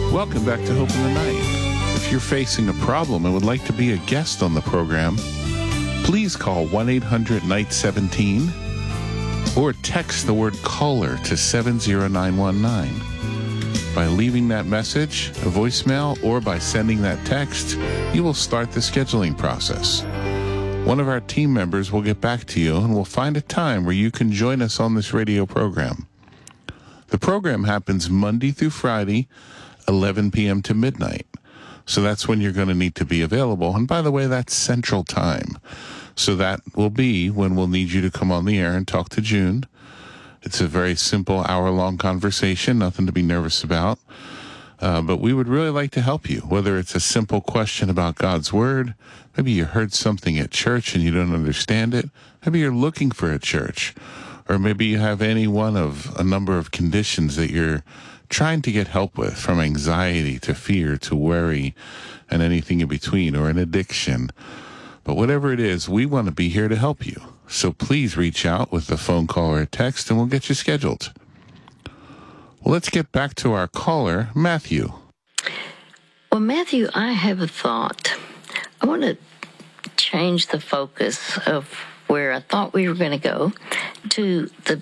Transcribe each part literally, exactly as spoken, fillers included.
Welcome back to Hope in the Night. If you're facing a problem and would like to be a guest on the program, please call one eight hundred N I G H one seven or text the word caller to seven zero nine one nine. By leaving that message, a voicemail, or by sending that text, you will start the scheduling process. One of our team members will get back to you and will find a time where you can join us on this radio program. The program happens Monday through Friday, eleven p.m. to midnight. So that's when you're going to need to be available. And by the way, that's Central Time. So that will be when we'll need you to come on the air and talk to June. It's a very simple hour-long conversation, nothing to be nervous about. Uh, but we would really like to help you, whether it's a simple question about God's Word, maybe you heard something at church and you don't understand it, maybe you're looking for a church, or maybe you have any one of a number of conditions that you're trying to get help with, from anxiety to fear to worry and anything in between, or an addiction. But whatever it is, we want to be here to help you. So please reach out with a phone call or a text, and we'll get you scheduled. Well, let's get back to our caller, Matthew. Well, Matthew, I have a thought. I want to change the focus of where I thought we were going to go to the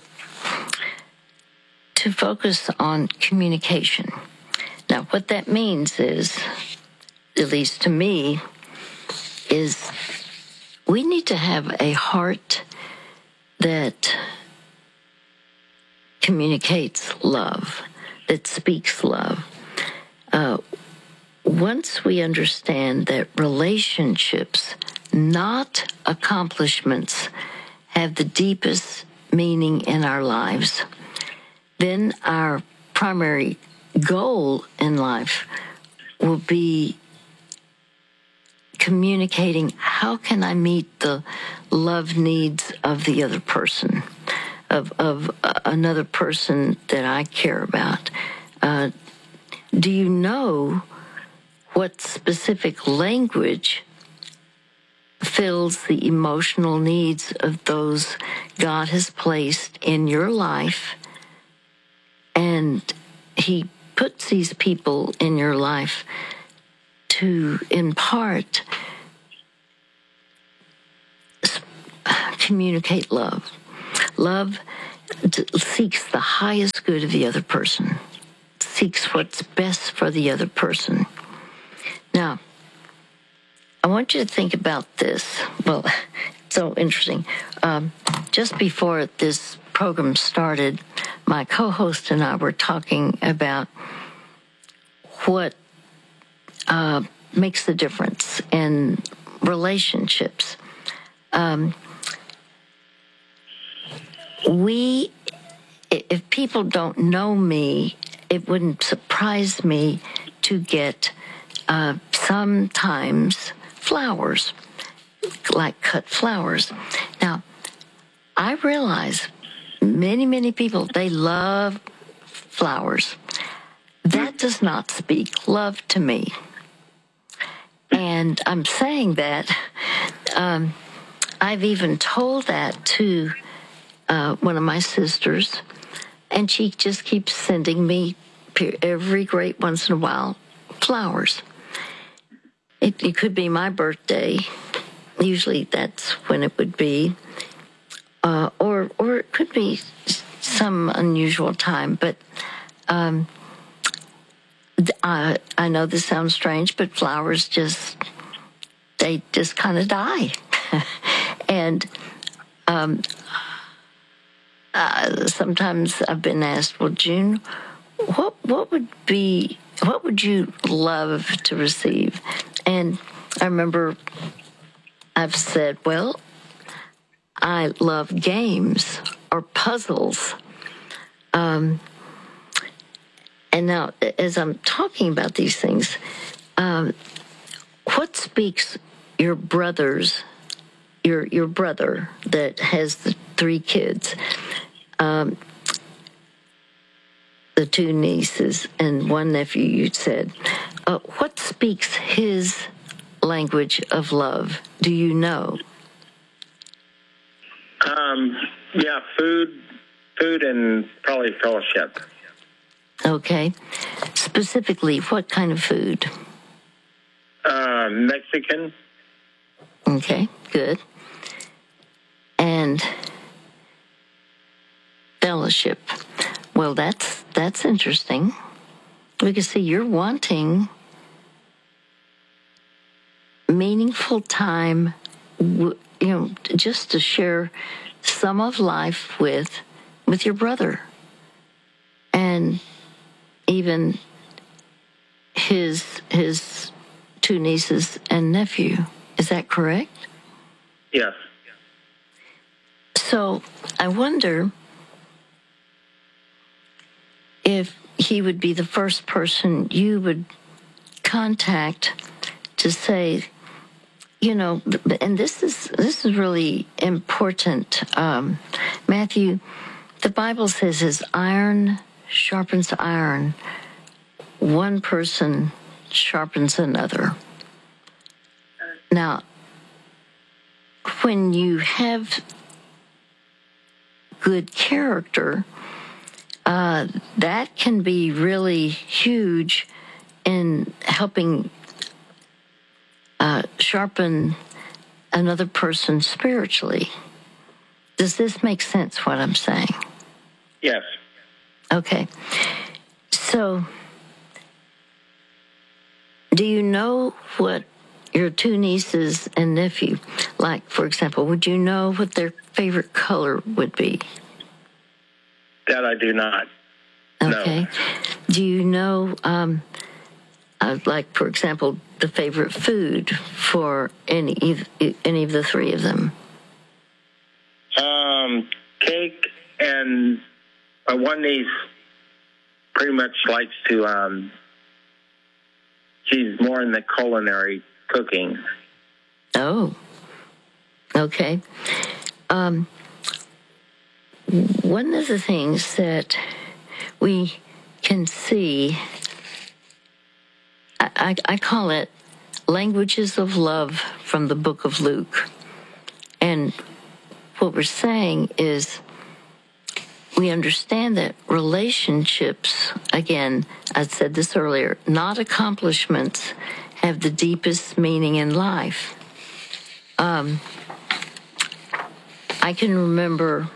to focus on communication. Now, what that means is, at least to me, is we need to have a heart that communicates love, that speaks love. Uh, once we understand that relationships, not accomplishments, have the deepest meaning in our lives, then our primary goal in life will be communicating, how can I meet the love needs of the other person, of of uh, another person that I care about. Uh, do you know what specific language fills the emotional needs of those God has placed in your life? And he puts these people in your life to, in part, communicate love. Love seeks the highest good of the other person, seeks what's best for the other person. Now, I want you to think about this. Well, it's so interesting. Um, just before this program started, my co-host and I were talking about what uh, makes the difference in relationships. Um, we, if people don't know me, it wouldn't surprise me to get uh, sometimes flowers, like cut flowers. Now, I realize many, many people, they love flowers. That does not speak love to me. And I'm saying that, um, I've even told that to uh, one of my sisters, and she just keeps sending me every great once in a while flowers. It, it could be my birthday. Usually that's when it would be. Uh, or or it could be some unusual time. But um, I, I know this sounds strange, but flowers just, they just kind of die. and um, uh, sometimes I've been asked, well, June, what what would be, what would you love to receive? And I remember I've said, well, I love games or puzzles. Um, and now, as I'm talking about these things, um, what speaks your brother's, your your brother that has the three kids, um, the two nieces and one nephew, you said, uh, what speaks his language of love? Do you know? Um, yeah, food, food and probably fellowship. Okay. specifically, what kind of food? Uh, Mexican. Okay, good. And fellowship. Well, that's that's interesting. We can see you're wanting meaningful time, you know, just to share some of life with with your brother, and even his his two nieces and nephew. Is that correct? Yes. So I wonder if he would be the first person you would contact to say, you know, and this is this is really important. Um, Matthew, the Bible says, as iron sharpens iron, one person sharpens another. Now, when you have good character, uh, that can be really huge in helping uh, sharpen another person spiritually. Does this make sense, what I'm saying? Yes. Okay. So, do you know what your two nieces and nephew, like, for example, would you know what their favorite color would be? That I do not. Okay. No. Do you know, um, uh, like, for example, the favorite food for any any of the three of them? Um, cake, and my one niece pretty much likes to, um, she's more in the culinary cooking. Oh, okay. Um, one of the things that we can see, I, I, I call it languages of love from the book of Luke. And what we're saying is we understand that relationships, again, I said this earlier, not accomplishments, have the deepest meaning in life. Um, I can remember,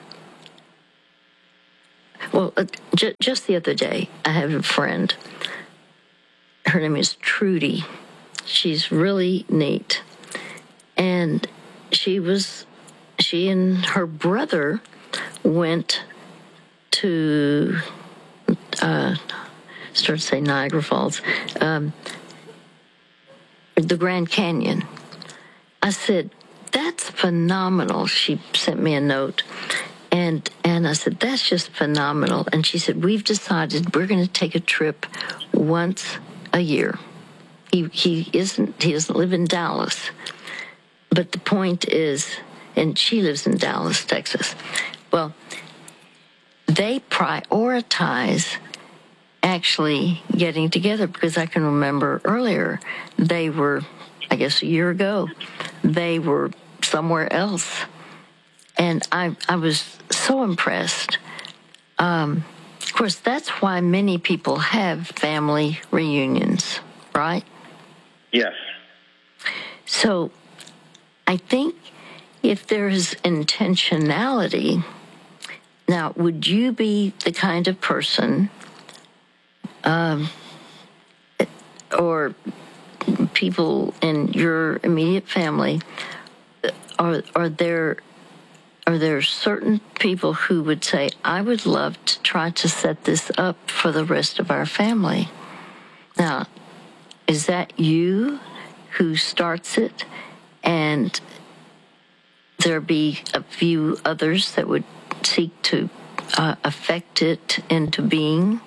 well, uh, j- just the other day, I have a friend. Her name is Trudy. She's really neat. And she was, she and her brother went to, uh, start to say Niagara Falls, um, the Grand Canyon. I said, that's phenomenal. She sent me a note. And and I said, that's just phenomenal. And she said, we've decided we're going to take a trip once a year. He he isn't he doesn't live in Dallas. But the point is, and she lives in Dallas, Texas. Well, they prioritize actually getting together, because I can remember earlier they were, I guess a year ago, they were somewhere else. And I I was so impressed. Um, of course, that's why many people have family reunions, right? Yes. So I think if there's intentionality, now, would you be the kind of person um, or people in your immediate family, are are there are there certain people who would say, I would love to try to set this up for the rest of our family? Now, is that you who starts it, and there be a few others that would seek to uh, affect it into being?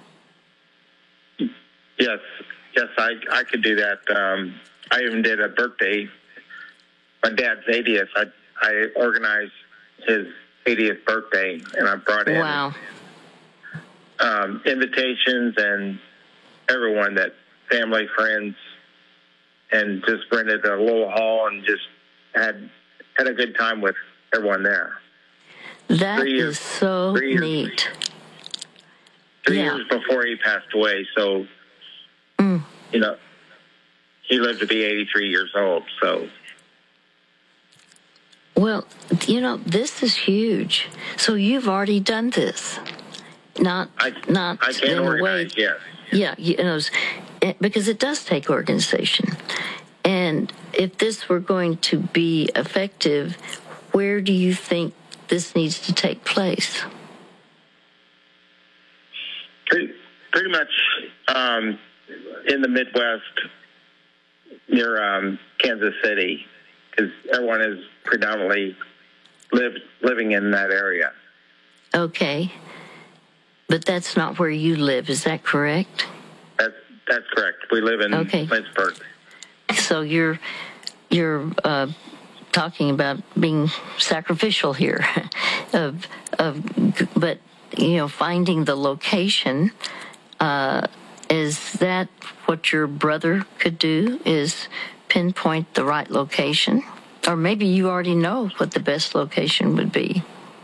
Yes. Yes, I I could do that. Um, I even did a birthday, my dad's eightieth. I I organized his eightieth birthday, and I brought in Wow. um, invitations and everyone, that family, friends, and just rented a little hall and just had had a good time with everyone there. That Three is years- so three years- neat. Three Yeah. years before he passed away, so Mm. You know, he lived to be eighty-three years old. So, well, you know, this is huge. So you've already done this, not I, not I can in a way. organize, yes. Yeah, you know, because it does take organization. And if this were going to be effective, where do you think this needs to take place? Pretty, pretty much um, in the Midwest near um, Kansas City, because everyone is predominantly live, living in that area. Okay. But that's not where you live, is that correct? That's, that's correct. We live in okay. Lynchburg. So you're you're uh, talking about being sacrificial here, of of, but you know, finding the location. Uh, is that what your brother could do? Is pinpoint the right location, or maybe you already know what the best location would be.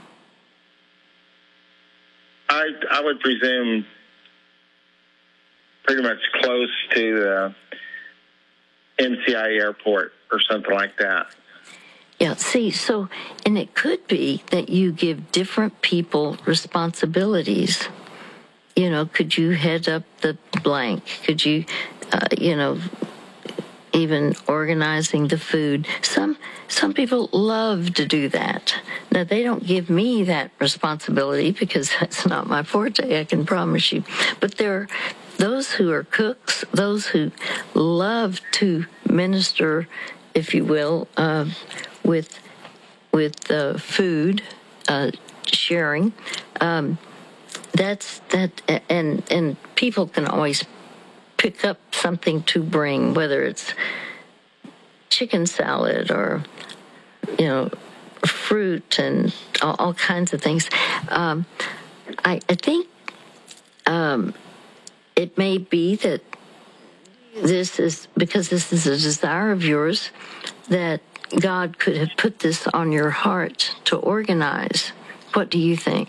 I I would presume pretty much close to the M C I airport or something like that. Yeah, see, so, and it could be that you give different people responsibilities. You know, could you head up the blank? Could you, uh, you know, even organizing the food? Some some people love to do that. Now, they don't give me that responsibility because that's not my forte, I can promise you. But there are those who are cooks, those who love to minister, if you will, uh, with with uh, food, uh, sharing. Um, that's that, and and people can always pick up something to bring, whether it's chicken salad or, you know, fruit and all, all kinds of things. Um, I, I think um, it may be that this is, because this is a desire of yours, that God could have put this on your heart to organize. What do you think?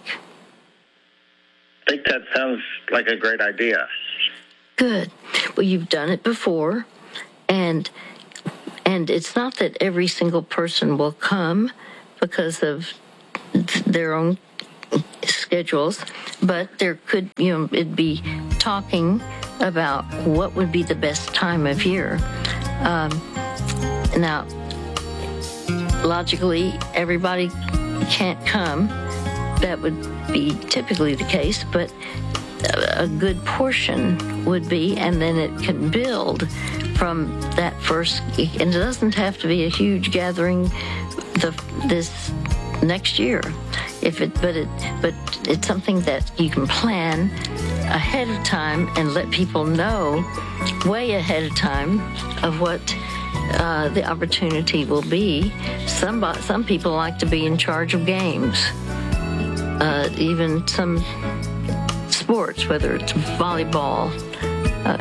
I think that sounds like a great idea. Good. Well, you've done it before, and and it's not that every single person will come because of their own schedules, but there could, you know, it'd be talking about what would be the best time of year. Um, now, logically, everybody can't come. That would be typically the case, but a good portion would be, and then it can build from that first. And it doesn't have to be a huge gathering the this next year, if it. But it, but it's something that you can plan ahead of time and let people know way ahead of time of what uh, the opportunity will be. Some some people like to be in charge of games, uh, even some sports, whether it's volleyball, uh,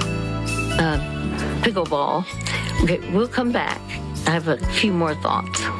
uh, pickleball. Okay, we'll come back. I have a few more thoughts.